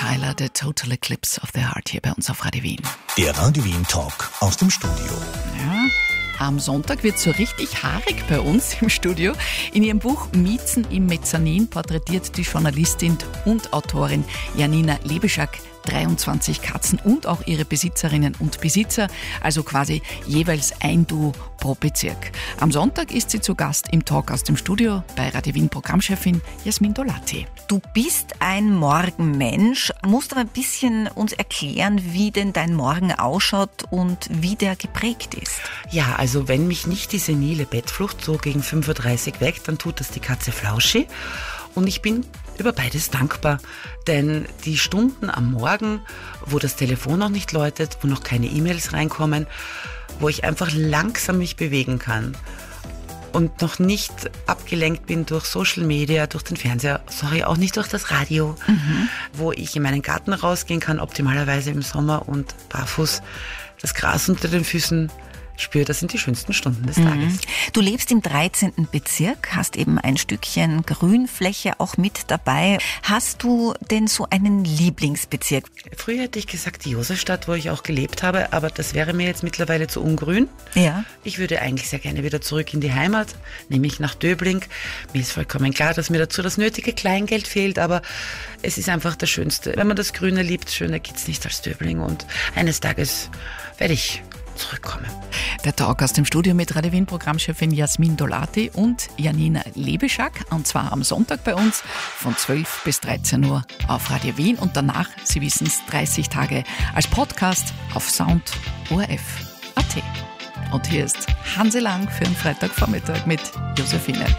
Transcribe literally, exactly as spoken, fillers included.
Tyler, The Total Eclipse of the Heart hier bei uns auf Radio Wien. Der Radio Wien Talk aus dem Studio. Ja, am Sonntag wird so richtig haarig bei uns im Studio. In ihrem Buch Miezen im Mezzanin porträtiert die Journalistin und Autorin Janina Lebischak dreiundzwanzig Katzen und auch ihre Besitzerinnen und Besitzer, also quasi jeweils ein Duo pro Bezirk. Am Sonntag ist sie zu Gast im Talk aus dem Studio bei Radio Wien Programmchefin Jasmin Dolati. Du bist ein Morgenmensch, musst aber ein bisschen uns erklären, wie denn dein Morgen ausschaut und wie der geprägt ist. Ja, also wenn mich nicht die senile Bettflucht so gegen fünf Uhr dreißig weckt, dann tut das die Katze Flauschi. Und ich bin über beides dankbar, denn die Stunden am Morgen, wo das Telefon noch nicht läutet, wo noch keine E-Mails reinkommen, wo ich einfach langsam mich bewegen kann und noch nicht abgelenkt bin durch Social Media, durch den Fernseher, sorry, auch nicht durch das Radio, mhm. wo ich in meinen Garten rausgehen kann, optimalerweise im Sommer und barfuß das Gras unter den Füßen spüre, das sind die schönsten Stunden des Tages. Du lebst im dreizehnten Bezirk, hast eben ein Stückchen Grünfläche auch mit dabei. Hast du denn so einen Lieblingsbezirk? Früher hätte ich gesagt die Josefstadt, wo ich auch gelebt habe, aber das wäre mir jetzt mittlerweile zu ungrün. Ja. Ich würde eigentlich sehr gerne wieder zurück in die Heimat, nämlich nach Döbling. Mir ist vollkommen klar, dass mir dazu das nötige Kleingeld fehlt, aber es ist einfach das Schönste. Wenn man das Grüne liebt, schöner geht's nicht als Döbling und eines Tages werde ich zurückkommen. Der Talk aus dem Studio mit Radio Wien Programmchefin Jasmin Dolati und Janina Lebischak, und zwar am Sonntag bei uns von zwölf bis dreizehn Uhr auf Radio Wien und danach, Sie wissen es, dreißig Tage als Podcast auf Sound O R F Punkt A T. Und hier ist Hansi Lang für den Freitagvormittag mit Josephine.